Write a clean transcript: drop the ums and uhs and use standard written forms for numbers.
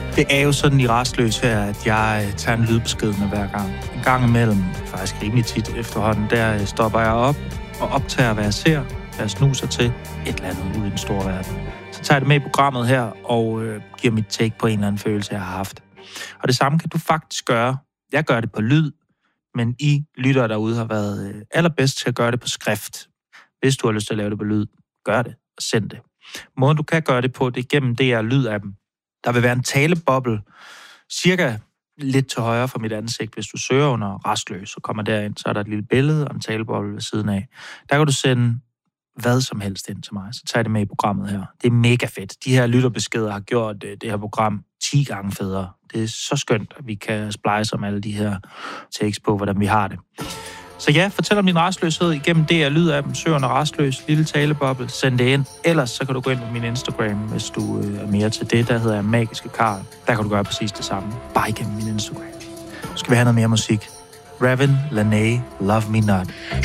Det er jo sådan i Rastløs her, at jeg tager en lydbesked med hver gang. En gang imellem, faktisk rimelig tit efterhånden, der stopper jeg op og optager, hvad jeg ser, hvad jeg snuser til, et eller andet ude i den store verden. Så tager jeg det med i programmet her og giver mit take på en eller anden følelse, jeg har haft. Og det samme kan du faktisk gøre. Jeg gør det på lyd, men I lyttere derude har været allerbedst til at gøre det på skrift. Hvis du har lyst til at lave det på lyd, gør det og send det. Måden du kan gøre det på, det er gennem DR-lydappen. Der vil være en taleboble, cirka lidt til højre for mit ansigt. Hvis du søger under Rastløs og kommer derind, så er der et lille billede og en taleboble ved siden af. Der kan du sende hvad som helst ind til mig, så tager det med i programmet her. Det er mega fedt. De her lytterbeskeder har gjort det her program 10 gange federe. Det er så skønt, at vi kan splice om alle de her takes på, hvordan vi har det. Så ja, fortæl om din rastløshed igennem DR-lydappen, søg under Rastløs, lille taleboble, send det ind. Ellers så kan du gå ind på min Instagram, hvis du er mere til det. Der hedder jeg Magiske Karl. Der kan du gøre præcis det samme. Bare igennem min Instagram. Så skal vi have noget mere musik. Raven, Lene, Love Me Not.